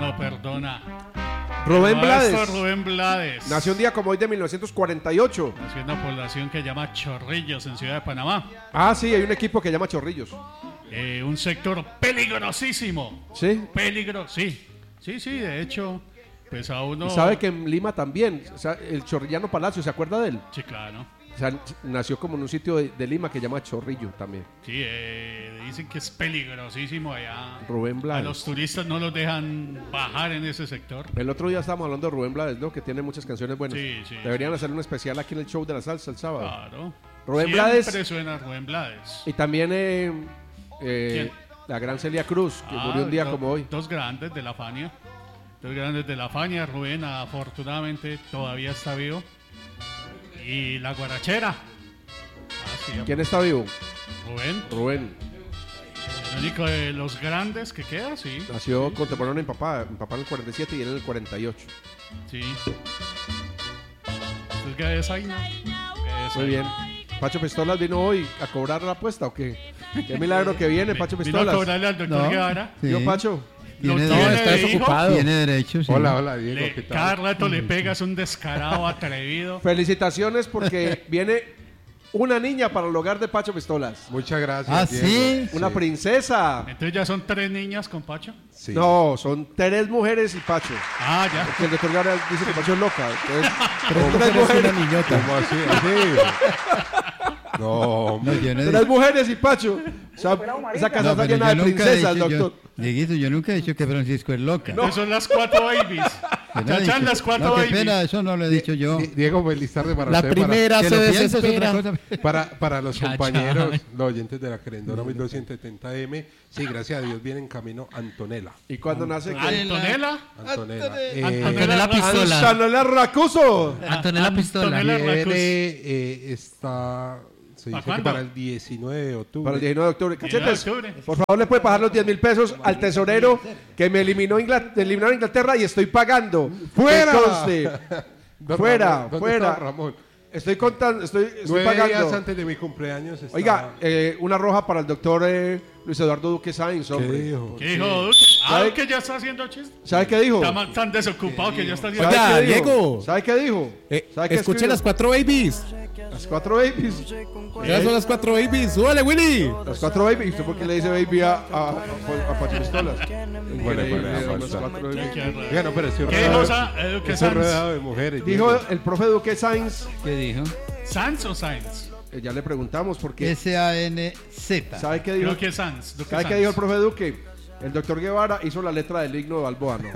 no perdona. Rubén Blades. Rubén Blades. Nació un día como hoy de 1948. Nació en una población que se llama Chorrillos, en Ciudad de Panamá. Ah, sí, hay un equipo que se llama Chorrillos. Un sector peligrosísimo. ¿Sí? Sí, de hecho, pues a uno... ¿Y sabe que en Lima también? O sea, el Chorrillano Palacio, ¿se acuerda de él? Sí, claro. O sea, nació como en un sitio de Lima que se llama Chorrillo también. Sí, dicen que es peligrosísimo allá. Rubén Blades. A los turistas no los dejan bajar en ese sector. El otro día estábamos hablando de Rubén Blades, ¿no? Que tiene muchas canciones buenas. Sí. Deberían hacer un especial aquí en el show de la salsa el sábado. Claro. Rubén Blades. Siempre suena Rubén Blades. Y también la gran Celia Cruz, que murió un día como hoy. Dos grandes de la Fania. Rubén, afortunadamente, todavía está vivo. Y la guarachera. ¿Quién está vivo? Rubén. El único de los grandes que queda, sí. Nació contemporáneo de mi papá en el 47 y él en el 48. Sí. ¿Qué es ahí? Muy bien. ¿Pacho Pistolas vino hoy a cobrar la apuesta o qué? Qué milagro que viene, Pacho Pistolas. Vino a cobrarle al doctor Guevara. Sí. ¿Yo, Pacho? Está desocupado. Tiene derecho, sí. Hola, Diego, ¿qué tal? Cada rato le pegas un descarado atrevido. Felicitaciones porque viene una niña para el hogar de Pacho Pistolas. Muchas gracias, Diego. ¿Sí? Una princesa. Entonces ya son 3 niñas con Pacho. Sí. No, son 3 mujeres y Pacho. Ah, ya. Porque el doctor Guevara dice que Pacho es loca. Entonces, 3 mujeres y una niñota. ¿Cómo así? No, hombre. No, yo no he 3 mujeres y Pacho. O sea, esa casa está llena de princesas, doctor. Dieguito, yo nunca he dicho que Francisco es loca. No. Son las 4 babies. Chachán, las 4 babies. Qué pena, eso no lo he dicho yo. Diego, feliz tarde para La usted. primera se desespera. Para los compañeros, los oyentes de la Querendona 1270M. Sí, gracias a Dios viene en camino Antonella. ¿Y cuándo nace? ¿Antonella? Antonella Pistola. Antonella Racuso. Antonella Pistola. Viene, está... Se dice que ¿Cuándo? para el 19 de octubre. Para el 19 de octubre. Cachetes, 19 de octubre. por favor, le puede pagar los 10,000 pesos al tesorero que me eliminaron Inglaterra y estoy pagando. ¡Fuera! Que conste. Don Fuera, Ramón, ¿dónde fuera. está Ramón? Estoy contando, estoy 9 días pagando. antes de mi cumpleaños. Está... Oiga, una roja para el doctor Luis Eduardo Duque Sainz, ¿Qué hombre. dijo? ¿Qué dijo Duque? ¿Sabe? Que ya está haciendo chistes. ¿Sabe qué dijo? Está tan desocupado que ya está haciendo Oiga, ¿Sabe qué dijo? Diego. ¿Sabe qué dijo? ¿Sabe qué Escuche escribió? las 4 babies. Las 4 babies. Ya son las 4 babies. ¡Súbale, Willy! Las 4 babies. ¿Y usted por qué le dice baby a Pacho Pistolas? Bueno, Las 4 babies. Oiga, no, pero estoy ¿Qué dijo rodeado, Duque estoy Sanz? rodeado de mujeres. Dijo Diego. el profe Duque Sainz. ¿Qué dijo? ¿Sanz o Sainz? Ya le preguntamos porque S-A-N-Z. ¿sabe qué dijo? Creo que es Sanz. Duque ¿Sabe qué Sanz. dijo el profe Duque? El doctor Guevara hizo la letra del himno de Balboa, ¿no?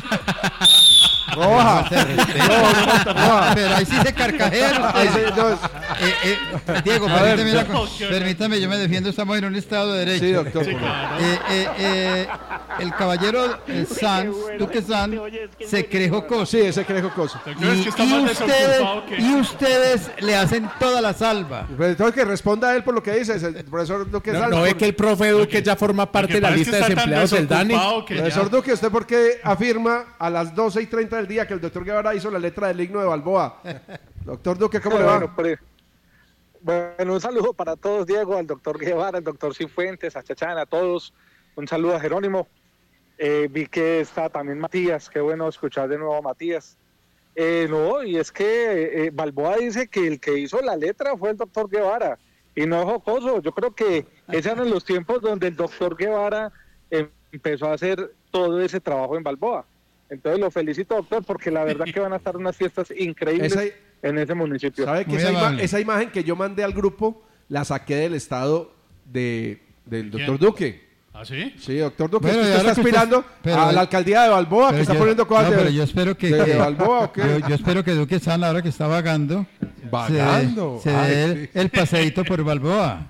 Roja. Roja. Pero ahí sí se carcajea. Ahí sí, no, Diego, A ver, permítame, yo me defiendo, estamos en un estado de derecho. sí, doctor. Sí, por favor. claro. El caballero Sanz, Duque Sanz, se cree jocoso. Sí, ese crejo cosa. Doctor, es que está más desocupado que... Y ustedes le hacen toda la salva. Pero entonces que responda él por lo que dice, el profesor Duque No, Sainz. no ve que el profe Duque ya forma parte de la lista de desempleados del DANE. Profesor Duque, ¿usted por qué afirma a las 12:30 del día que el doctor Guevara hizo la letra del himno de Balboa? Doctor Duque, ¿cómo le va? Bueno, un saludo para todos, Diego, al doctor Guevara, al doctor Cifuentes, a Chachán, a todos. Un saludo a Jerónimo. Vi que está también Matías, qué bueno escuchar de nuevo a Matías. No, y es que Balboa dice que el que hizo la letra fue el doctor Guevara, y no es jocoso. Yo creo que esos eran los tiempos donde el doctor Guevara empezó a hacer todo ese trabajo en Balboa. Entonces lo felicito, doctor, porque la verdad que van a estar unas fiestas increíbles en ese municipio. ¿Sabe que esa imagen que yo mandé al grupo la saqué del estado del doctor Duque? ¿Ah, sí? Sí, doctor Duque, Bueno, usted y ahora está que aspirando usted- a la alcaldía de Balboa, que está poniendo cosas pero yo espero que de Balboa, ¿o qué? yo espero que Duque Sanz, ahora que está vagando, Vagando. se dé el paseíto por Balboa.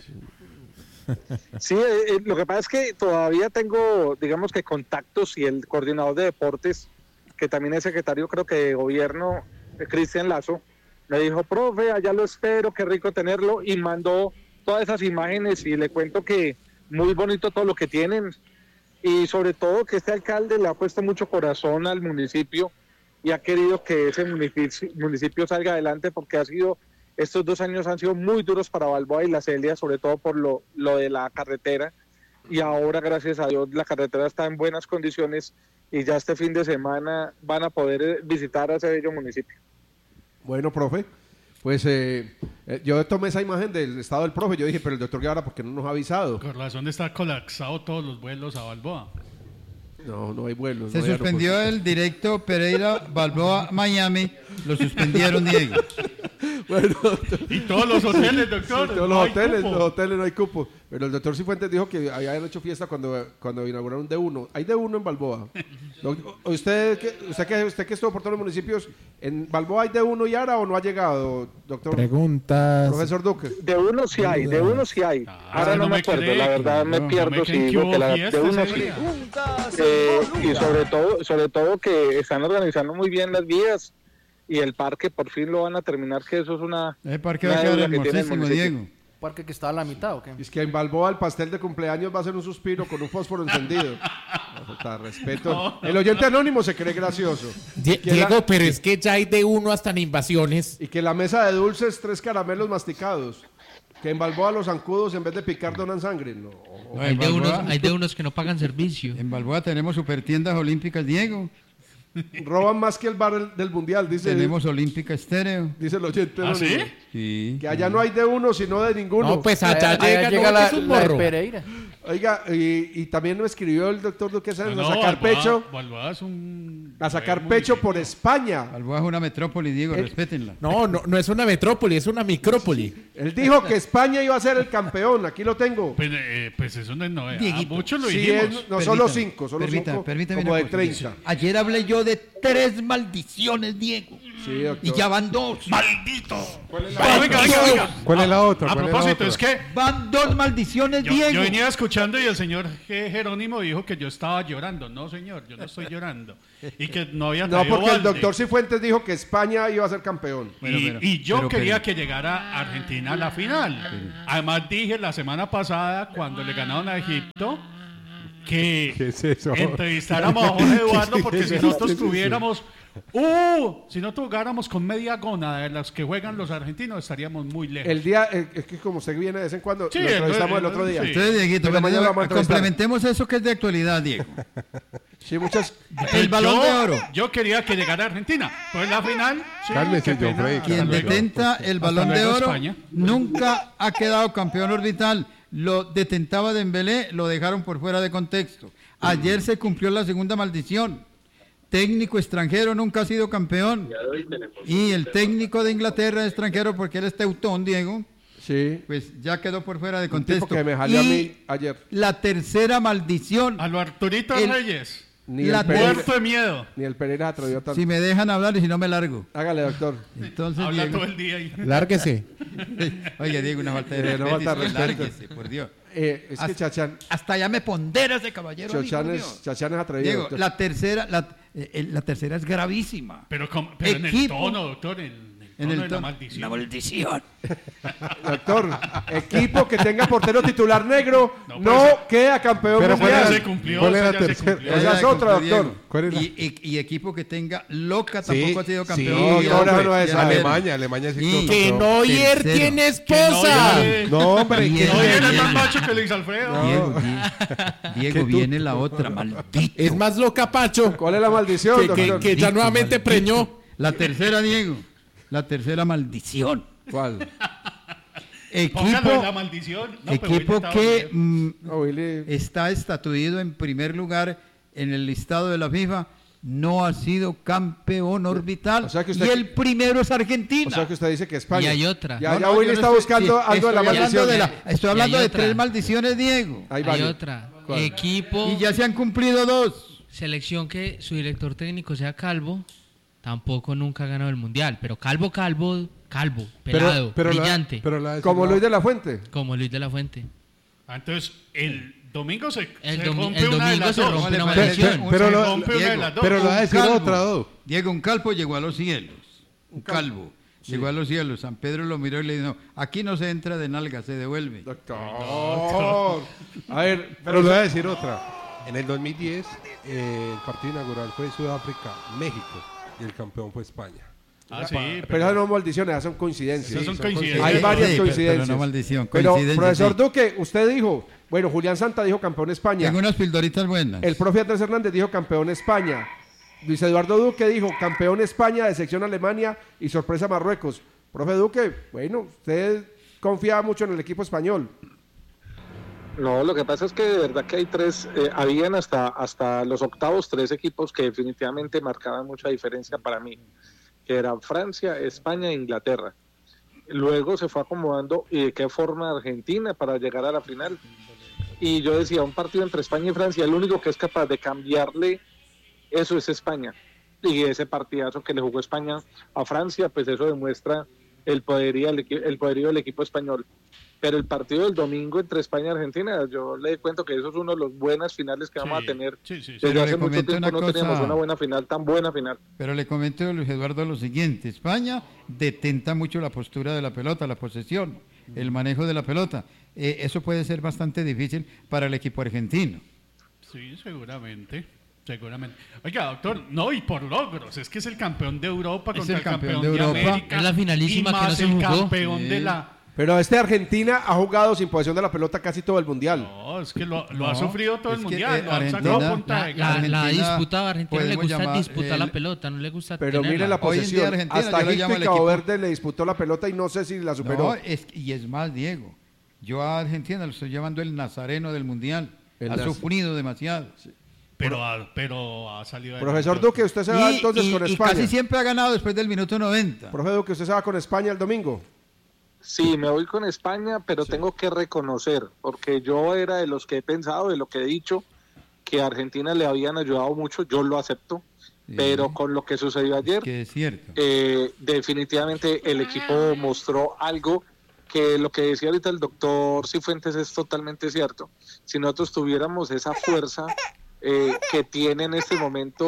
Sí, lo que pasa es que todavía tengo, digamos que contactos, y el coordinador de deportes, que también es secretario creo que de gobierno, Cristian Lazo, me dijo, profe, allá lo espero, qué rico tenerlo, y mandó todas esas imágenes, y le cuento que muy bonito todo lo que tienen, y sobre todo que este alcalde le ha puesto mucho corazón al municipio y ha querido que ese municipio salga adelante, porque estos 2 años han sido muy duros para Balboa y la Celia, sobre todo por lo de la carretera, y ahora gracias a Dios la carretera está en buenas condiciones y ya este fin de semana van a poder visitar a ese bello municipio. Bueno, profe, pues yo tomé esa imagen del estado del profe, yo dije, pero el doctor Guevara, ¿por qué no nos ha avisado? Con razón está colapsado todos los vuelos a Balboa. No hay vuelos. Se no hay suspendió aeropuertos. el directo Pereira-Balboa Miami. Lo suspendieron, Diego. Bueno, Y todos los hoteles, doctor. sí, todos no hay los cupo. hoteles no hay cupo. Pero el doctor Cifuentes dijo que habían hecho fiesta cuando inauguraron D1. Hay D1 en Balboa. ¿Usted que estuvo por todos los municipios, ¿en Balboa hay D1 y Ara o no ha llegado, doctor? Preguntas. Profesor Duque. De uno sí hay, de uno sí hay. Ahora no me acuerdo, la verdad me pierdo si digo que de uno sí. Y sobre todo que están organizando muy bien las vías y el parque por fin lo van a terminar, que eso es una... El parque va a quedar deuda que tiene el hermosísimo, municipio. Diego. ¿Parque que está a la mitad o qué? Es que en Balboa el pastel de cumpleaños va a ser un suspiro con un fósforo encendido. No, falta de respeto. El oyente anónimo se cree gracioso. Diego, pero es que ya hay de uno hasta en invasiones. Y que la mesa de dulces, 3 caramelos masticados. Que en Balboa los zancudos en vez de picar donan sangre. No. No, Hay en de, Balboa- hay de unos que no pagan servicio. En Balboa tenemos supertiendas olímpicas, Diego. Roban más que el bar del mundial, dice Olímpica Estéreo. el oyente ¿Ah, anónimo. sí? Sí. Que allá no hay de uno, sino de ninguno. No, pues allá Allá llega, la, es un la de morro. Pereira. Oiga, y también nos escribió el doctor Duque Sáenz a sacar Balboa- pecho. Balboa es un... A sacar muy pecho bien. por España. Balboa es una metrópoli, Diego, respétenla. No es una metrópoli, es una micrópoli. Él dijo que España iba a ser el campeón. Aquí lo tengo. Pues eso no es novedad. Dieguito, Muchos lo Sí, dijimos. no solo Permítame, 5, solo permítame, 5 permítame como una de cosa. 30. Ayer hablé yo de 3 maldiciones, Diego. Sí, doctor. Y ya van 2. ¡Maldito! Venga, Venga. ¿Cuál es la otra? A ¿Cuál es la propósito, otra? es que Van 2 maldiciones, yo Diego. venía escuchando y el señor Jerónimo dijo que yo estaba llorando. No, señor, yo no estoy llorando. Y que no había No, traído porque el balde. doctor Cifuentes dijo que España iba a ser campeón. Y yo pero, quería que llegara Argentina a la final. Además dije la semana pasada, cuando le ganaron a Egipto, que ¿Qué es eso? entrevistáramos a Jorge Eduardo, porque si ¿Qué nosotros es eso? tuviéramos... si no jugáramos con media gona de las que juegan los argentinos, estaríamos muy lejos. El día, es que como usted viene de vez en cuando, Sí, lo entrevistamos el el- otro día. sí. Entonces, Dieguito, Pero mañana lo vamos a entrevistar. complementemos eso que es de actualidad, Diego. Sí, muchas. El Balón de Oro. Yo quería que llegara Argentina. Pues la final. Sí, Cálmese, qué John pena. Frey, Hasta Quien luego. detenta el Balón de luego, Oro España. nunca ha quedado campeón orbital. Lo detentaba Dembélé, lo dejaron por fuera de contexto. Ayer se cumplió la segunda maldición. Técnico extranjero nunca ha sido campeón. Y el técnico de Inglaterra es extranjero porque él es teutón, Diego. Sí. Pues ya quedó por fuera de Un contexto. tipo que me jaló a Y mí ayer. la tercera maldición. A lo Arturito El- Reyes. Ni La el, Pereira, Muerto de miedo. ni el Pereira se atrevió tanto. Si me dejan hablar y si no me largo. Hágale, doctor. Entonces, Habla Diego, todo el día. ahí. Lárguese. oye, Diego, una falta de No respeto. falta de y sí, respeto. lárguese, por Dios. Es que Chachán, Hasta ya me pondera ese caballero. a mí, por Dios. Chachán es atrevido. Diego, doctor. la tercera es gravísima. Pero en el Equipo. tono, doctor. En el tono de la maldición. La maldición. Doctor, equipo que tenga portero titular negro No, no pues, queda campeón pero Esa ya mundial. se cumplió. ¿Cuál es esa la ya se tercera? cumplió. Esa es otra, Diego. doctor. ¿Cuál es la- Y equipo que tenga loca Sí, tampoco ha sido sí, campeón. no, mundial. ahora no es Y a ver, Alemania sí Y- quedó Que campeón. Neuer Tercero. tiene Que esposa. No, hombre, Y que el- No Diego, eres más Diego. macho que Luis Alfredo. Diego, viene la otra, maldito. Es más loca, Pacho. ¿Cuál es la maldición, Que doctor? ya Maldito, nuevamente maldito. preñó. La tercera, Diego. La tercera maldición. ¿Cuál? Póngalo en la Equipo, maldición. No, pero equipo ahorita que estaba bien. No, Willy. está estatuido en primer lugar en el listado de la FIFA, no ha sido campeón orbital. O sea que usted- y el primero es Argentina. O sea que usted dice que España. Y hay otra. Ya, No, ya no, Willy yo no está estoy- buscando sí, algo de la estoy hablando maldición. estoy hablando Y hay de otra. 3 maldiciones, Diego. Hay Hay varios. otra. ¿Cuál? Equipo, Y ya se han cumplido 2. selección que su director técnico sea calvo, tampoco nunca ha ganado el mundial. Pero calvo, pelado, brillante, Como Luis de la Fuente. como Luis de la Fuente. Entonces, el domingo se El rompe una de domingo las se dos. rompe una Vale, maldición. vale, Pero Se lo- rompe una de Diego, las dos. pero lo va a decir calvo. otra, Do. Diego, un calvo llegó a los cielos. Un calvo. Llegó a los cielos. San Pedro lo miró y le dijo, aquí no se entra de nalga, se devuelve. Doctor. A ver, Pero le voy a decir otra. En el 2010, el partido inaugural fue Sudáfrica-México y el campeón fue España. Sí, pero esas no son maldiciones, esas son coincidencias. Esas son coincidencias. Hay varias Sí, coincidencias. pero no maldición, Pero, coincidencia, profesor sí. Duque, usted dijo, bueno, Julián Santa dijo campeón España. Tengo unas pildoritas buenas. El profe Andrés Hernández dijo campeón España. Luis Eduardo Duque dijo campeón España, decepción Alemania y sorpresa Marruecos. Profe Duque, bueno, usted confía mucho en el equipo español. No, lo que pasa es que de verdad que hay habían hasta los octavos 3 equipos que definitivamente marcaban mucha diferencia para mí, que eran Francia, España e Inglaterra. Luego se fue acomodando y de qué forma Argentina para llegar a la final. Y yo decía, un partido entre España y Francia, el único que es capaz de cambiarle eso es España. Y ese partidazo que le jugó España a Francia, pues eso demuestra el poderío del equipo español. Pero el partido del domingo entre España y Argentina, yo le cuento que eso es uno de los buenas finales que vamos a tener. Desde hace mucho tiempo no teníamos una buena final, tan buena final. Pero le comento a Luis Eduardo lo siguiente: España detenta mucho la postura de la pelota, la posesión, el manejo de la pelota. Eso puede ser bastante difícil para el equipo argentino. Sí, seguramente. Oiga, doctor, no, y por logros, es que es el campeón de Europa contra el campeón de América. Es la finalísima y más que no se el jugó. campeón de la... Pero Argentina ha jugado sin posesión de la pelota casi todo el mundial. No, es que lo ha sufrido todo el es que, mundial, lo han Argentina- sacado punta de La Argentina disputa a Argentina le podemos gusta llamar disputar la el- pelota, no le gusta Pero tenerla. mire la Hoy en día posesión. Argentina, Hasta yo lo Egipto llamo y el Cabo equipo- Verde le disputó la pelota y no sé si la superó. No, y es más, Diego. Yo a Argentina lo estoy llamando el nazareno del mundial. Ha sufrido demasiado. Pero ha salido de... Profesor Duque, usted se va entonces con y España. casi siempre ha ganado después del minuto 90. Profe Duque, usted se va con España el domingo. Sí, me voy con España, pero tengo que reconocer, porque yo era de los que he pensado, de lo que he dicho, que a Argentina le habían ayudado mucho, yo lo acepto, Sí. pero con lo que sucedió ayer, Que es cierto. definitivamente el equipo mostró algo que lo que decía ahorita el doctor Cifuentes es totalmente cierto. Si nosotros tuviéramos esa fuerza que tiene en este momento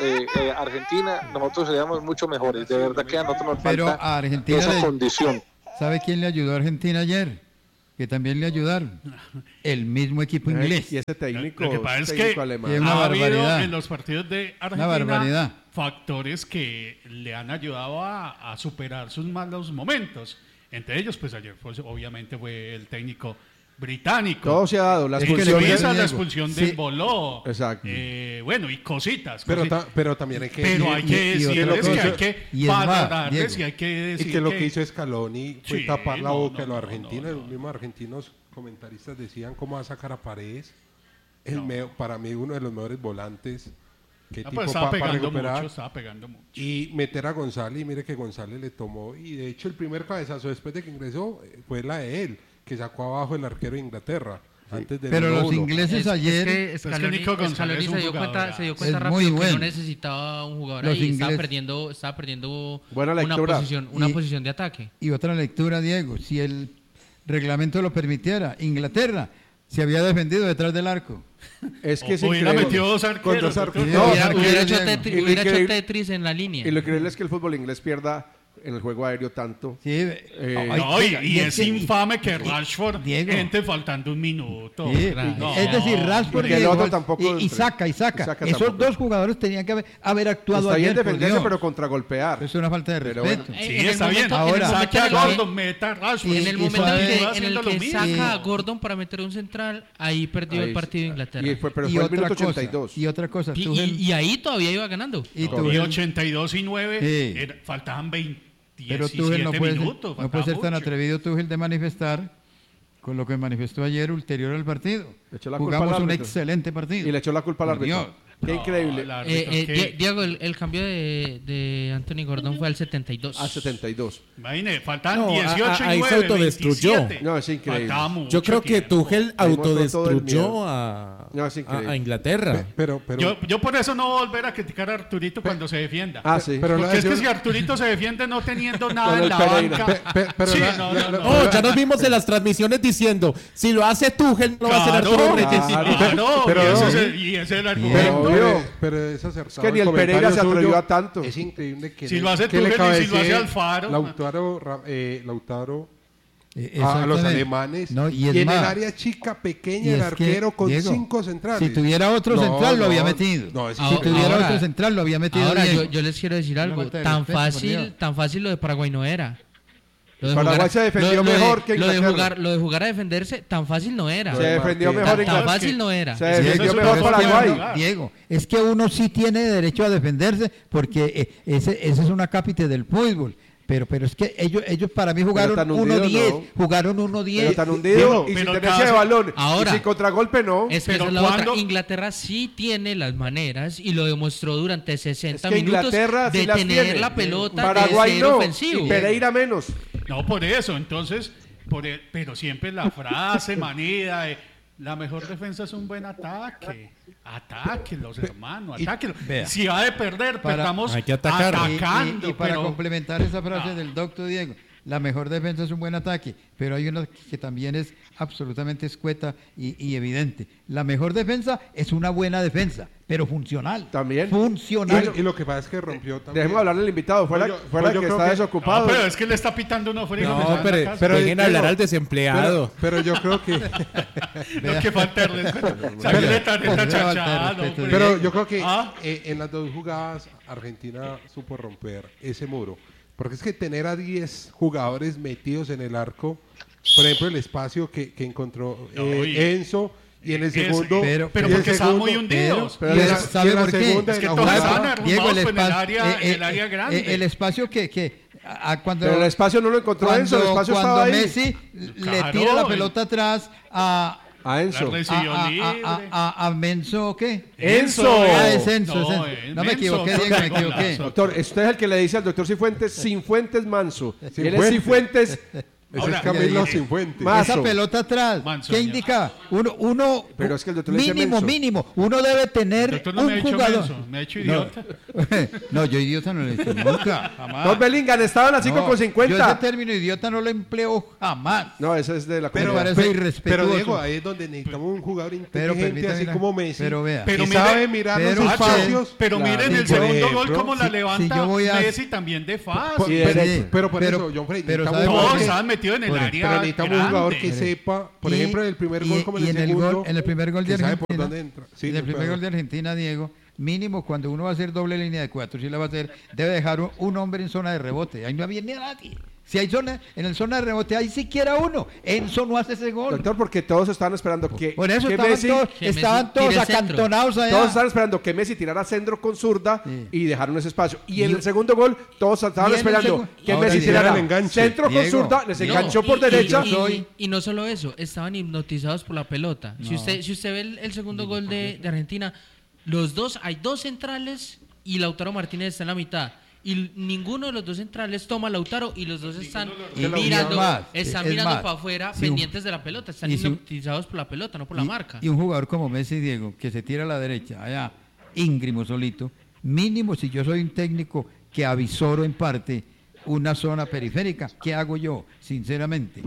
Argentina, nosotros seríamos mucho mejores. De verdad que a nosotros nos Pero falta a Argentina esa le- condición. ¿Sabe quién le ayudó a Argentina ayer? Que también le ayudaron. El mismo equipo inglés. Y ese técnico, Lo que pasa es técnico que alemán. Es una ha habido barbaridad. en los partidos de Una barbaridad. Argentina factores que le han ayudado a superar sus malos momentos. Entre ellos, pues ayer obviamente fue el técnico británico. Todo se ha dado. La Es que expulsión le Suiza, Diego. la expulsión Sí. del Boló. Exacto. Bueno, y cositas. Pero también hay que Pero hay que y otra decirles que cosa, hay que y es más, valorarles Diego, y hay que decir y que lo que hizo Scaloni fue Sí, tapar la no, boca no, de los no, argentinos. no, no. Los mismos argentinos comentaristas decían cómo va a sacar a Paredes. Para mí uno de los mejores volantes. ¿Qué Ah, tipo pues estaba para pegando recuperar? mucho, estaba pegando mucho. Y meter a González, y mire que González le tomó, y de hecho el primer cabezazo después de que ingresó fue la de él, que sacó abajo el arquero de Inglaterra, antes del Pero los 1-1. ingleses ayer... que Pues que Nico González es un se dio cuenta jugadorazo. rápido Es que muy no bueno. necesitaba un jugador Los ahí, estaba ingleses- perdiendo Buena una lectura. Y- posición de ataque. Y otra lectura, Diego. Si el reglamento lo permitiera, Inglaterra se había defendido detrás del arco. Es que es Hubiera increíble. metido dos arqueros. Con dos doctor. arqueros. No, hubiera arquero, hecho Diego. Y lo hubiera hecho increíble- Tetris en la línea. Y lo increíble es que el fútbol inglés pierda en el juego aéreo tanto. Sí, No, y es que- infame que Rashford Diego. entre faltando un minuto. Sí, No, es decir, Rashford porque el otro y, tampoco- y saca. y saca Esos tampoco. dos jugadores tenían que haber actuado Está bien ayer, por defenderse, Dios. pero contragolpear. Eso es una falta de Pero respeto. bueno. Sí, En el está bien. momento- en el Ahora, momento saque a en el que- Gordon, meta a Rashford. Y en el y momento sabe- en el haciendo lo que mismo. saca a Gordon para meter un central, ahí perdió el Ahí- partido de Inglaterra. pero Y fue el otra minuto cosa, 82. y otra cosa, Y, Tuchel- y ahí todavía iba ganando. y Y Tuchel- 82 y 9, Sí. faltaban 20. pero Tuchel no puede, minutos. no puede ser tan faltaba mucho. atrevido Tuchel de manifestar con lo que manifestó ayer ulterior al partido. Le echó la culpa Jugamos al un árbitro. excelente partido. Y le echó la culpa al Por árbitro. Dios. Qué increíble. el árbitro, que- Diego, el cambio de Anthony Gordon fue al 72. A 72. Imagine, faltaban No, 18 y ahí 9, se autodestruyó. 27. No, es increíble. Faltaba mucho Yo creo que tiempo. Tuchel Ahí mostró todo el autodestruyó miedo. a, No, es increíble. a Inglaterra. Pero Yo por eso no voy a volver a criticar a Arturito cuando se defienda. Ah, sí. pero Porque es que yo- si Arturito se defiende no teniendo Con nada el en la Pereira. banca. pero Sí, la- no, la- no, la- no. Oh, ya nos vimos en las transmisiones diciendo, si lo hace Tuchel, no va a ser Claro, Arturo Reyes. claro, Pero- y ese es el argumento. Obvio. pero es acertado. Es que ni el comentario Pereira se suyo. atrevió a tanto. Es increíble que Si lo hace que le Tuchel y si lo hace cabecee Alfaro. Lautaro A los alemanes. No, y en el más, área chica, y pequeña, el es que, arquero con Diego, 5 centrales. Si tuviera otro central, lo había metido. No, Si tuviera ahora- otro central, lo había metido. Ahora Diego. yo les quiero decir Una algo, falta de tan respeto, por Dios. fácil lo de Paraguay no era. Lo de Paraguay se defendió mejor que Inglaterra. lo de jugar a defenderse tan fácil no era. Se defendió mejor Tan Inglaterra. fácil no era. Se defendió eso mejor es Paraguay. lugar. Diego, es que uno sí tiene derecho a defenderse porque ese es una cápita del fútbol. Pero es que ellos para mí jugaron tan hundidos, 1-10. ¿no? Jugaron Pero 1-10. tan hundido y sin pero tenencia cada de vez- balón. Ahora- y sin contragolpe no. Es que Pero esa es la cuando- otra. Inglaterra sí tiene las maneras y lo demostró durante 60 Es que minutos Inglaterra sí de las tener tiene. la pelota, Paraguay de ser no. ofensivo. Y Pereira menos. No, por eso, entonces, pero siempre la frase manida de la mejor defensa es un buen ataque. Ataquen los hermanos, ataquen. vea. Si va de perder, Para- perdamos Hay que atacar. atacando. Y para pero- complementar esa frase No. del doctor Diego, la mejor defensa es un buen ataque, pero hay una que también es absolutamente escueta y evidente. La mejor defensa es una buena defensa, pero funcional. También. Funcional. Y lo que pasa es que rompió también. Dejemos hablar del invitado, fuera, Pues yo fuera que creo está que- desocupado. No, pero es que le está pitando uno fuera y No, nos dejan pero, la casa. pero dejen Diego, hablar al desempleado. Pero yo creo que No, que falta de respeto. Sacarle tarjeta Pero- chachado, pero- pues. Pero yo creo que Ah. en las dos jugadas Argentina supo romper ese muro. Porque es que tener a 10 jugadores metidos en el arco, por ejemplo, el espacio que encontró No, y- Enzo, y en el Ese- segundo... pero Pero y el porque estaban segundo- muy hundidos. pero y en la- ¿sabe y en la por qué? segunda Es en que la todos jugada- estaban arrumados Diego, en el área grande. el espacio que cuando Pero el espacio no lo encontró Enzo, el espacio cuando estaba ahí. Messi le Claro, tira la pelota atrás a A Enzo. La recibió libre. a Menzo, ¿qué? Enzo. Es Enzo, No, es Enzo. es No me Menzo, equivoqué, Diego, me equivoqué. golazo. Doctor, usted es el que le dice al doctor Cifuentes, Cifuentes Manso. Y él es Cifuentes. Cifuentes Ese Ahora, es Camilo oye, Cifuentes. más- Esa Manso. pelota atrás, Manso, ¿qué ya. indica? Uno Pero es que el doctor le dice mínimo, Menzo. uno debe El tener doctor no me ha un dicho jugador. menso, me ha hecho idiota. No, yo idiota no le he dicho nunca, jamás. Don Bellingham estaban a No, yo 5,50. ese término idiota no lo empleo jamás. No, ese es de la Pero comunidad. parece irrespetuoso. Pero Diego, ahí es donde necesitamos un jugador Pero inteligente, permítame así la- como Messi, pero vea. Pero que mire- sabe mirar pero los usted- espacios. Pero Claro. miren el Sí, por segundo ejemplo, gol como la si levanta yo voy a- Messi también de fácil. Sí, Pero por pero- eso, John Frey, pero necesitamos ¿sabe un por Todos jugador qué? estaban metidos en el Por- área pero necesitamos un jugador que grande. sepa, por Y- ejemplo, en el primer gol como en y el en segundo. en el primer gol de que sabe Argentina, por dónde entra. Sí, en el primer perdón. gol de Argentina, Diego, mínimo cuando uno va a hacer doble línea de 4, si la va a hacer, debe dejar un hombre en zona de rebote. Ahí no había ni a nadie. Si hay zona, en el zona de rebote hay siquiera uno. Enzo no hace ese gol. Doctor, porque todos estaban esperando que, Por eso que estaban Messi, todos, que Messi estaban todos tire centro. acantonados allá. todos estaban esperando que Messi tirara centro con zurda Sí. y dejaron ese espacio. Y en Y- el segundo gol, todos y estaban en el esperando segun- que Ahora, Messi y tirara era el enganche. centro con Diego, zurda, les No, enganchó por derecha. Y no solo eso, estaban hipnotizados por la pelota. Si usted ve el segundo gol de Argentina, hay dos centrales y Lautaro Martínez está en la mitad. Y ninguno de los dos centrales toma a Lautaro y los dos están mirando, más, están es mirando más, para afuera, si un- pendientes de la pelota. Están y si un- hipnotizados por la pelota, no por la marca. Y un jugador como Messi, Diego, que se tira a la derecha, allá, íngrimo solito, mínimo si yo soy un técnico que avisoro en parte una zona periférica, ¿qué hago yo? Sinceramente,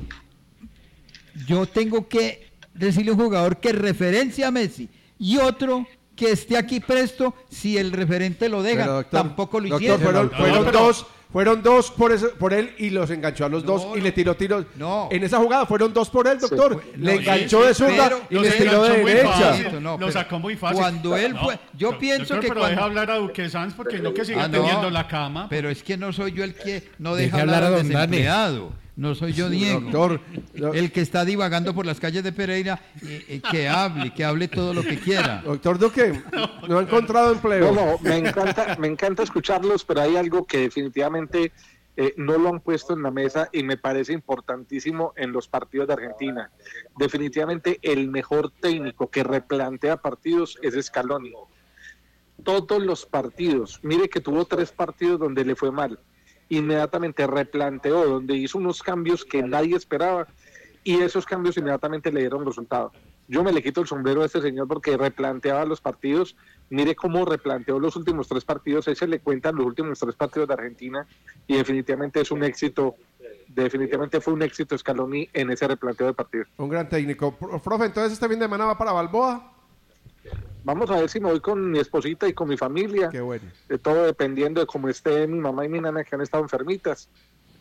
yo tengo que decirle a un jugador que referencia a Messi y otro que esté aquí presto si el referente lo deja. Pero, doctor, Tampoco lo doctor, hicieron. fueron dos por él y los enganchó a los dos y le tiró tiros. No. En esa jugada fueron dos por él, doctor. No, le sí, enganchó sí, de zurda pero y Los le tiró de enganchó muy derecha. fácil, No, lo pero sacó muy fácil. cuando él fue- yo pienso que pero cuando- deja hablar a Duque Sanz porque no que siga Ah, no, teniendo la cama. Pero es que no soy yo el que no Deje deja hablar hablar a al don Dani. desempleado. No soy yo, Diego. Doctor, El que está divagando por las calles de Pereira, que hable todo lo que quiera. doctor Duque, no ha encontrado empleo. No, me encanta escucharlos, pero hay algo que definitivamente no lo han puesto en la mesa y me parece importantísimo en los partidos de Argentina. Definitivamente el mejor técnico que replantea partidos es Scaloni. Todos los partidos, mire que tuvo 3 partidos donde le fue mal, inmediatamente replanteó, donde hizo unos cambios que nadie esperaba y esos cambios inmediatamente le dieron resultado. Yo me le quito el sombrero a este señor porque replanteaba los partidos. Mire cómo replanteó los últimos 3 partidos. Ahí se le cuentan los últimos 3 partidos de Argentina y definitivamente es un éxito. Definitivamente fue un éxito Scaloni en ese replanteo de partidos. Un gran técnico. Profe, entonces este fin de semana va para Balboa. Vamos a ver si me voy con mi esposita y con mi familia. Qué bueno. De todo dependiendo de cómo esté mi mamá y mi nana que han estado enfermitas.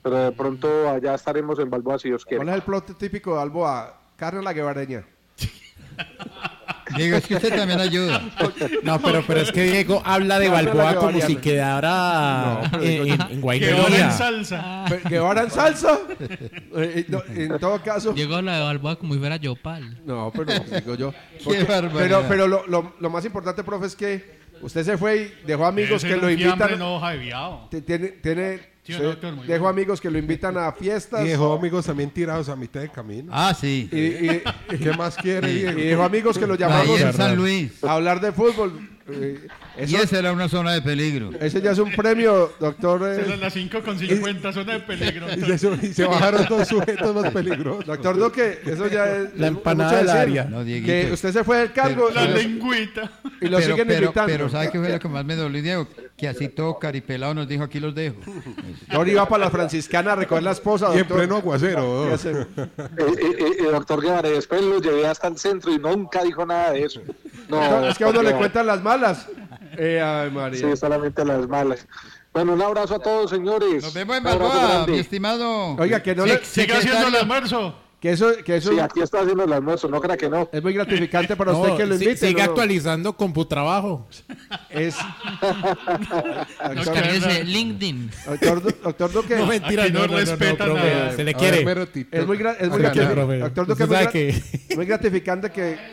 pero de pronto allá estaremos en Balboa si Dios quiere. ¿Cuál es el plato típico de Balboa? Carne a la guevareña. Diego, es que usted también ayuda. No, pero es que Diego habla de Balboa como si quedara en Que ahora en Guainería. salsa. ¿Guevara en salsa? No, en todo caso... Llegó la de Balboa como si fuera Yopal. No, pero digo yo. Qué barbaridad. Pero lo más importante, profe, es que usted se fue y dejó amigos Debe que ser lo un fiambre invitan. en hoja de viado. Tiene Sí, usted doctor, muy dejó bien. amigos que lo invitan a fiestas. Y dejó amigos también tirados a mitad de camino. Ah, sí. Y ¿Qué más quiere, y Diego? dejó amigos que lo Ahí llamamos en San Luis. a hablar de fútbol. Y esa era una zona de peligro. Ese ya es un premio, doctor. Son las 5:50, zona de peligro. Y se bajaron dos sujetos más peligrosos. Doctor Duque, eso ya es. La es empanada mucho del decir. área. No, Dieguito. Que usted se fue del cargo La y lo- lengüita. y lo siguen invitando. Pero ¿sabe qué fue lo que más me dolió, Diego? Que así todo caripelado nos dijo, aquí los dejo. Doctor iba para la franciscana a recoger la esposa. Y en Doctor. pleno aguacero. ¿Qué hacer? Doctor Guevara, después lo llevé hasta el centro y nunca dijo nada de eso. No, Es que a uno le Guevara. cuentan las malas. Ay, María. Sí, solamente las malas. Bueno, un abrazo a todos, señores. Nos vemos en Un abrazo Balboa, grande. mi estimado. Oiga, que no le- Siga haciendo el secretario. almuerzo. Que eso Sí, aquí está haciendo el almuerzo, no crea que no. es muy gratificante para usted No, que lo invite. sigue ¿no? actualizando CompuTrabajo. Es. Nos Doctor, carece LinkedIn. doctor Duque. No, mentira, Aquí no respetan profe, nada. se le A ver, quiere. mero Tito. Es muy, es muy Oiga, gratificante. profe, Doctor usted Duque, sabe muy gratificante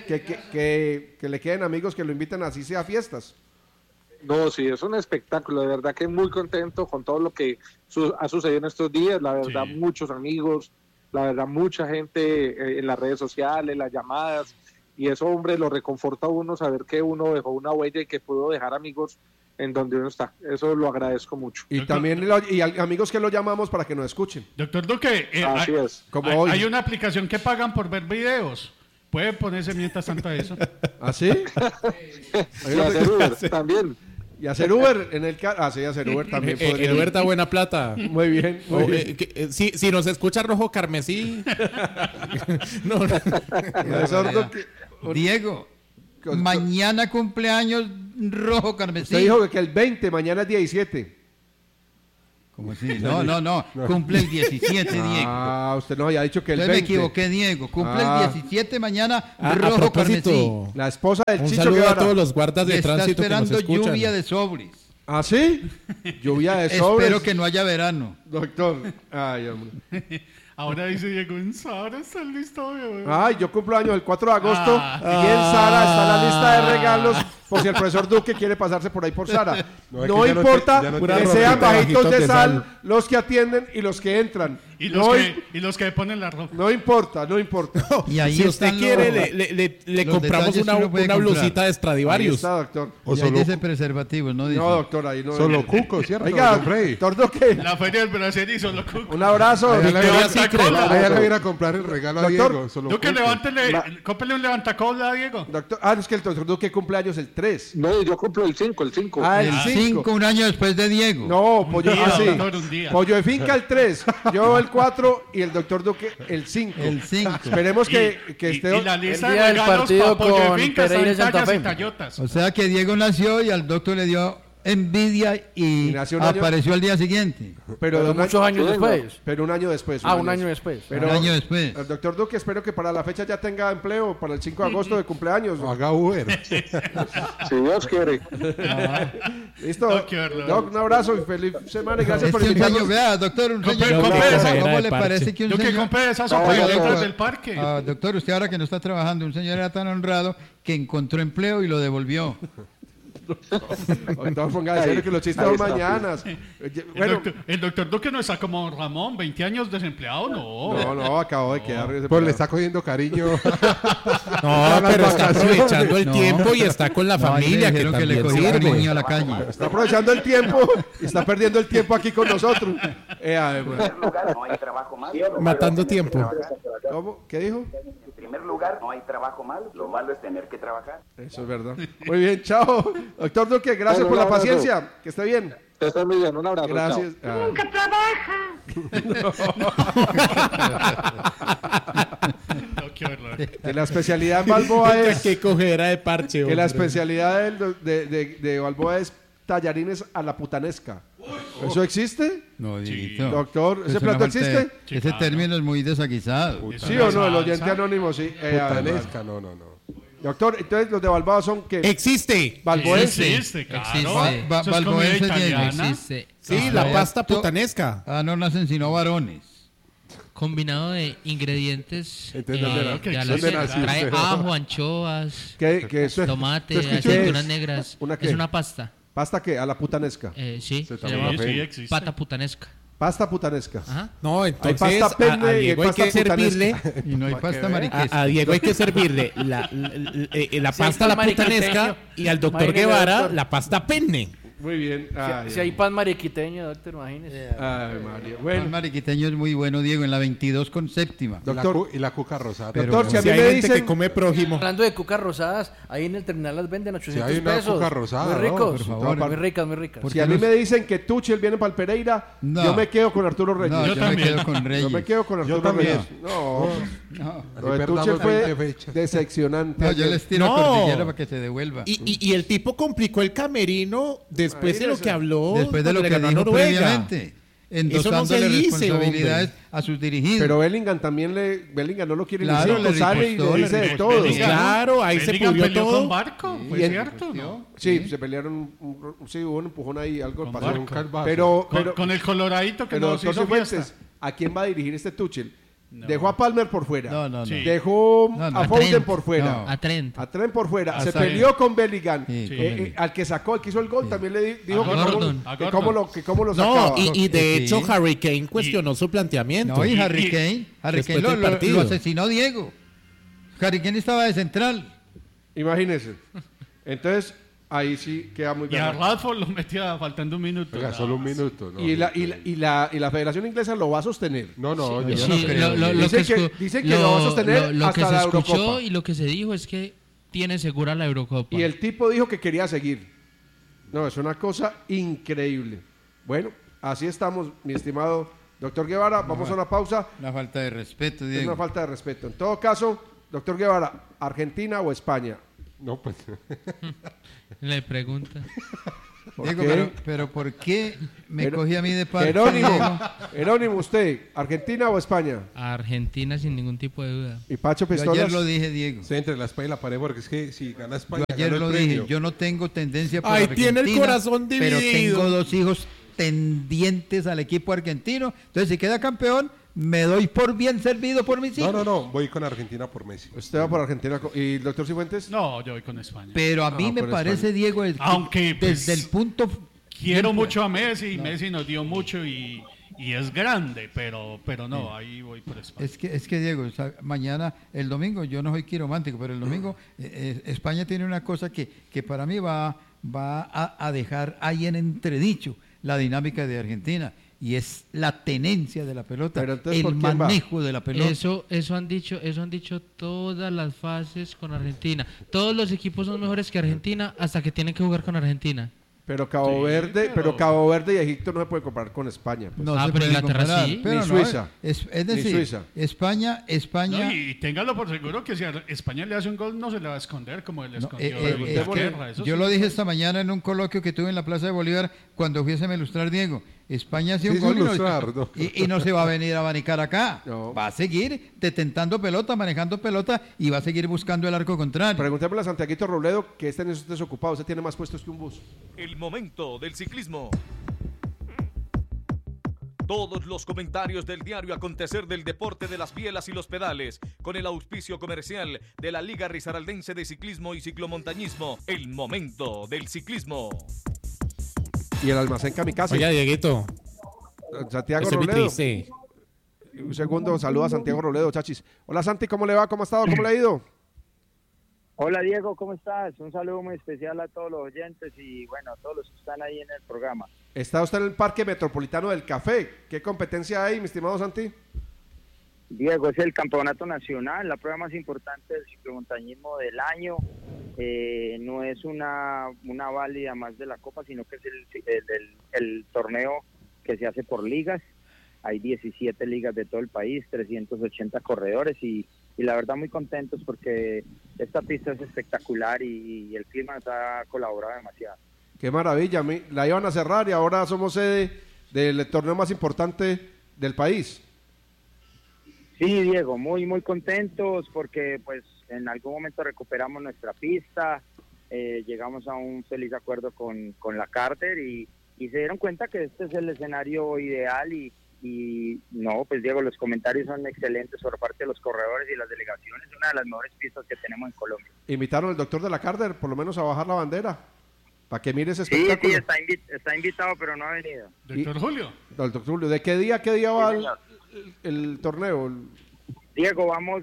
que le queden amigos que lo invitan así sea a fiestas. No, sí, es un espectáculo, de verdad que muy contento con todo lo que ha sucedido en estos días, la verdad, Sí. muchos amigos, la verdad, mucha gente en las redes sociales, las llamadas, y eso, hombre, lo reconforta a uno saber que uno dejó una huella y que pudo dejar amigos en donde uno está. Eso lo agradezco mucho. Y Doctor- también amigos que lo llamamos para que nos escuchen. Doctor Duque, Así es. Como hay, hoy. hay una aplicación que pagan por ver videos. Puede ponerse mientras tanto a eso. ¿Así? Y hacer Uber también. Y hacer Uber en el carro. Ah, sí, hacer Uber también podría. El Uber da buena plata. Muy bien, muy O, bien. si nos escucha Rojo Carmesí. no. Profesor Duque, Diego, mañana cumpleaños Rojo Carmesí. usted dijo que el 20, mañana es 17. ¿Cómo así? No. Cumple el 17, Diego. Ah, usted nos había dicho que el Entonces 20. me equivoqué, Diego. Cumple Ah. el 17 mañana A Rojo Carmesí. propósito, La esposa del un Chicho saludo a Guevara. todos los guardas Y de está tránsito que nos esperando escuchan. lluvia de sobres. ¿Ah, sí? Lluvia de sobres. Espero que no haya verano. Doctor. Ay, hombre. Ahora dice Diego, en Sara está listo. Ay, yo cumplo años el 4 de agosto Ah. y en Sara está la lista de regalos por si el profesor Duque quiere pasarse por ahí por Sara. No, es No que ya no importa te- ya no que te- sean ropita, bajitos bajitos de de sal sal. los que atienden y los que entran. Y No, los que ponen la ropa. no importa, no importa. Y ahí Si usted están quiere, los- le los compramos detalles que uno puede una comprar. blusita de Ahí Stradivarius. está, doctor. O y ahí solo, dice preservativos, ¿no? Dice. No, doctor, ahí no. solo Cuco, ¿cierto? Oiga, Don Freddy? doctor Duque, La feria del Brasil y solo cuco. un abrazo. Allá le Victoria Secret. allá le voy a ir a comprar el regalo a Doctor, Diego. Solo Duque, Cuco. levántele, cómpele un levantacobla a Diego. Doctor, es que el doctor Duque cumpleaños el 3. No, yo cumplo el 5. Ah, el El 5. 5, un año después de Diego. No, pollo, día, así. doctor, un día. Pollo de finca el 3, yo el 4 y el doctor Duque el 5. El 5. Esperemos que esté. y la lista El de día del regalos partido para pollo con de finca Pereira y están Santa tallas y Fe. tallotas. O sea que Diego nació y al doctor le dio envidia y Y nació un año- apareció al día siguiente. Pero muchos años después. Pero un año después. Ah, un año después. Pero, Un año después. El doctor Duque, espero que para la fecha ya tenga empleo, para el 5 de agosto de cumpleaños. Haga Uber. Si Dios quiere. ¿Listo? No, qué horror. Doc, un abrazo y feliz semana y gracias Es por que un invitarnos. señor, vea, doctor, un Compre, señor. compre esa ¿Cómo de le parche. parece que un Duque, señor... compre esas No, sopas doctor. del parque. Ah, doctor, usted ahora que no está trabajando, un señor era tan honrado que encontró empleo y lo devolvió. Doctor, ponga de serio que los chistes Ahí son está, mañanas. Bueno, El doctor Duque no está como Ramón, 20 años desempleado, no. no, acabo de quedar. Pues le está cogiendo cariño. No, pero está vacaciones. aprovechando el No. tiempo y está con la No, ahí familia, le que dijeron que le también cogieron sirve. niño a la calle. Está aprovechando el tiempo y está perdiendo el tiempo aquí con nosotros. Ay, bueno. En primer lugar, no hay trabajo malo. Lo Matando malo es tener que tiempo. trabajar. ¿Cómo? ¿Qué dijo? En primer lugar, no hay trabajo malo. Lo malo es tener que trabajar. Eso es verdad. Muy bien, chao. Doctor Duque, gracias Bueno, por la un abrazo. paciencia. Que esté bien. Que estés muy bien. Un abrazo. Gracias. chao. No, qué horror. Que la especialidad en Balboa es... Qué cogedera de parche, Que la hombre. especialidad de Balboa es tallarines a la putanesca. ¿Eso existe? No, Sí. Dieguito. Doctor, Es ¿ese una plato falta de- existe? Sí, Ese claro. término es muy desaguisado. ¿Sí o no? El oyente anónimo, sí. Putanesca, no. Doctor, entonces los de Balboa son que Existe. balboense. Existe, claro. Existe. Ba- Eso es comida balboense, Diego. italiana. Existe. Sí, la Ah, pasta to- putanesca. Ah, no nacen sino varones. Combinado de ingredientes. Entonces, ¿dónde na- ya dónde lo sé, nació trae usted? ajo, anchoas, Que eso es. tomate, ¿Te escuché? aceitunas negras. ¿Una qué? Es una pasta. ¿Pasta qué? A la putanesca. Sí, Se se llama llama Sí, fe. sí, existe. pata putanesca. Pasta putanesca. Ajá. No, Hay entonces pasta penne a y hay Diego hay pasta que servirle. putanesca. Y no hay pasta mariquesca. A Diego hay que servirle la pasta a la putanesca y al doctor Imagínese, Guevara doctor. la pasta penne. Muy bien. Si hay pan mariquiteño, doctor, imagínese. Ay, María. El Bueno, mariquiteño es muy bueno, Diego, en la 22 con séptima. doctor, Y la cuca rosada. Pero- doctor, si a Si mí hay me gente dicen... que come prójimo. Hablando de cucas rosadas, ahí en el terminal las venden a 800 hay una pesos. cuca rosada, muy ¿no? ricos. Por favor. Muy ricas, muy ricas. Por- Si a mí me dicen que Tuchel viene para el Pereira, No. yo me quedo con Arturo Reyes. No, Yo yo me también. quedo con Reyes. Yo me quedo con Arturo también. Reyes. No, No, lo de perdamos Tuchel fue 20 fechas. decepcionante. no, yo les tiro No. a Cordillera para que se devuelva. Y el tipo complicó el camerino después de lo Imagínese. que habló. Después de lo cuando le que ganó a dijo Noruega. previamente, endosándole Eso no se dice, responsabilidades hombre. a sus dirigidos. Pero Bellingham también Bellingham no lo quiere Claro, ni le cinco, sale y ripostó, le le dice de ripostó. todo. Pues claro, ahí se Bellingham pudrió peleó todo. con Barco, ¿fue Y el- cierto? ¿No? Sí, se pelearon, sí, hubo un empujón ahí, algo Con pasó. Barco. Un calvazo. Pero, Con el coloradito que pero nos doctor hizo Cifuentes, fiesta. ¿a quién va a dirigir este Tuchel? No. Dejó a Palmer por fuera. No, no, no. Sí. Dejó No, no. a A Foden Trent. por fuera. No. A Trent. A Trent por fuera. A Se Trent. peleó con Bellingham. Sí, con Bellingham. Al que sacó, el que hizo el gol, también le dijo A que Gordon. A que Gordon. cómo lo No, sacaba. y de Sí. hecho Harry Kane cuestionó su planteamiento. No, y Y- Harry y- Kane, Harry Kane después del lo partido. asesinó Diego. Harry Kane estaba de central. Imagínese. Entonces, ahí sí queda muy Y a bien. Radford lo metía faltando un minuto. Oiga, nada solo un más. minuto. No, Y la Federación Inglesa lo va a sostener. No, yo yo no Sí, creo. Dicen que- dicen que lo va a sostener lo que hasta se la escuchó Eurocopa. y lo que se dijo es que tiene segura la Eurocopa. Y el tipo dijo que quería seguir. No, es una cosa increíble. Bueno, así estamos, mi estimado doctor Guevara. Vamos a una pausa. Una falta de respeto, Es Diego. una falta de respeto. En todo caso, doctor Guevara, ¿Argentina o España? No, pues. Le pregunta. ¿Por Diego, qué? pero ¿por qué me Pero- cogí a mí de parte? Jerónimo, Diego? Jerónimo, usted, ¿Argentina o España? A Argentina sin ningún tipo de duda. Y Pacho Yo Pistolas. ayer lo dije, Diego. Estoy entre la espada y la pared porque es que si gana España. Yo ayer gana el lo dije, premio. yo no tengo tendencia por Ay, Argentina, tiene el corazón pero dividido. tengo dos hijos tendientes al equipo argentino. Entonces, si queda campeón, me doy por bien servido por mis hijos. No, voy con Argentina por Messi. Usted va por Argentina. ¿Y el doctor Cifuentes? No, yo voy con España. Pero a mí Ah, me por parece, España. Diego, Aunque, pues, desde el punto... Quiero mucho a Messi y Messi nos dio mucho y es grande, pero no, ahí voy por España. Es que Diego, mañana, el domingo, yo no soy quiromántico, pero el domingo España tiene una cosa que para mí va a dejar ahí en entredicho la dinámica de Argentina, y es la tenencia de la pelota, Pero entonces, ¿por el quién va? manejo de la pelota. Eso han dicho todas las fases con Argentina. Todos los equipos son mejores que Argentina hasta que tienen que jugar con Argentina. Pero Cabo Verde, pero Cabo Verde y Egipto no se puede comparar con España. pues. No Ah, se pero puede Inglaterra comparar, sí. pero Ni no, Suiza. es Ni decir, Suiza. España, No, y téngalo por seguro que si a España le hace un gol no se le va a esconder como él le No, escondió a es Inglaterra, eso yo sí. lo dije esta mañana en un coloquio que tuve en la Plaza de Bolívar cuando fuéseme a ilustrar, Diego. España hace un Sí, gol ilustrar, no. y no se va a venir a abanicar acá. No. Va a seguir detentando pelota, manejando pelota y va a seguir buscando el arco contrario. Preguntémosle a Santiaguito Robledo, que este en esos desocupado, usted tiene más puestos que un bus. El momento del ciclismo. Todos los comentarios del diario acontecer del deporte de las bielas y los pedales, con el auspicio comercial de la Liga Risaraldense de Ciclismo y Ciclomontañismo. El momento del ciclismo. Y el almacén Kamikaze. Oiga, Dieguito, Santiago estoy muy Robledo. triste. Un segundo, saluda a Santiago Robledo, chachis. Hola Santi, ¿cómo le va? ¿Cómo ha estado? ¿Cómo le ha ido? Hola Diego, ¿cómo estás? Un saludo muy especial a todos los oyentes y bueno, a todos los que están ahí en el programa. Está usted en el Parque Metropolitano del Café. ¿Qué competencia hay, mi estimado Santi? Diego, es el campeonato nacional, la prueba más importante del ciclomontañismo del año. No es una válida más de la Copa, sino que es el torneo que se hace por ligas. Hay 17 ligas de todo el país, 380 corredores y la verdad muy contentos porque esta pista es espectacular y el clima nos ha colaborado demasiado. Qué maravilla. La iban a cerrar y ahora somos sede del torneo más importante del país. Sí, Diego, muy, muy contentos porque pues en algún momento recuperamos nuestra pista, llegamos a un feliz acuerdo con la Carter y se dieron cuenta que este es el escenario ideal y no, pues Diego, los comentarios son excelentes por parte de los corredores y las delegaciones, una de las mejores pistas que tenemos en Colombia. Invitaron al doctor de la Carter, por lo menos a bajar la bandera, para que mire ese espectáculo. Sí, está invitado, pero no ha venido. Doctor Julio. Doctor Julio, ¿de qué día va el torneo? Diego, vamos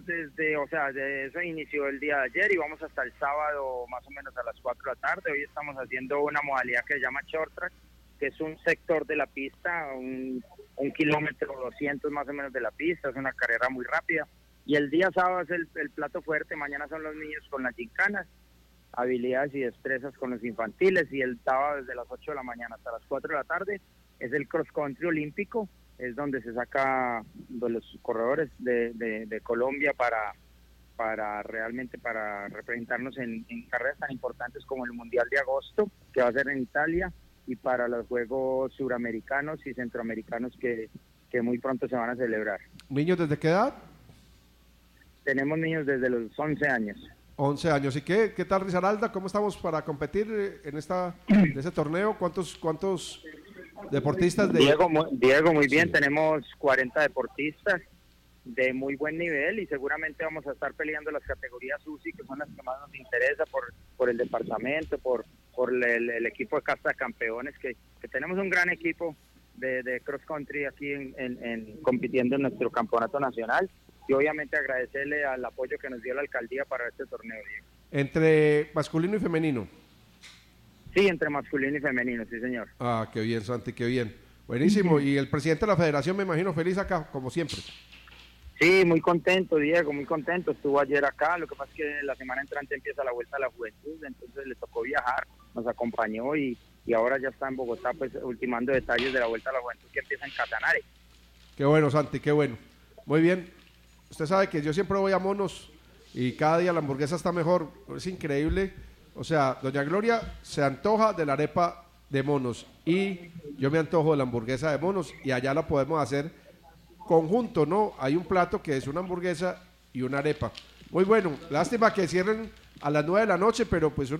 de eso inició el día de ayer y vamos hasta el sábado más o menos a las 4 de la tarde. Hoy estamos haciendo una modalidad que se llama short track, que es un sector de la pista, un kilómetro 200 más o menos de la pista, es una carrera muy rápida. Y el día sábado es el plato fuerte, mañana son los niños con las gincanas, habilidades y destrezas con los infantiles, y el sábado desde las 8 de la mañana hasta las 4 de la tarde es el cross country olímpico, es donde se saca de los corredores de Colombia para realmente para representarnos en carreras tan importantes como el Mundial de agosto, que va a ser en Italia, y para los Juegos Suramericanos y Centroamericanos que muy pronto se van a celebrar. ¿Niños desde qué edad? Tenemos niños desde los 11 años. 11 años. ¿Y qué tal, Risaralda? ¿Cómo estamos para competir en ese torneo? ¿Cuántos deportistas? Diego, muy bien. Sí. Tenemos 40 deportistas de muy buen nivel y seguramente vamos a estar peleando las categorías UCI, que son las que más nos interesa por el departamento, por el equipo de Casa de Campeones, que tenemos un gran equipo de cross country aquí compitiendo en nuestro campeonato nacional, y obviamente agradecerle al apoyo que nos dio la alcaldía para este torneo, Diego. ¿Entre masculino y femenino? Sí, entre masculino y femenino, sí señor. Ah, qué bien, Santi, qué bien. Buenísimo. Y el presidente de la federación, me imagino, feliz acá, como siempre. Sí, muy contento, Diego, muy contento. Estuvo ayer acá, lo que pasa es que la semana entrante empieza la Vuelta a la Juventud, entonces le tocó viajar, nos acompañó y ahora ya está en Bogotá, pues ultimando detalles de la Vuelta a la Juventud que empieza en Casanare. Qué bueno, Santi, qué bueno. Muy bien. Usted sabe que yo siempre voy a Monos y cada día la hamburguesa está mejor. Es increíble. O sea, doña Gloria se antoja de la arepa de Monos y yo me antojo de la hamburguesa de Monos y allá la podemos hacer conjunto, ¿no? Hay un plato que es una hamburguesa y una arepa. Muy bueno. Lástima que cierren a las 9 de la noche, pero pues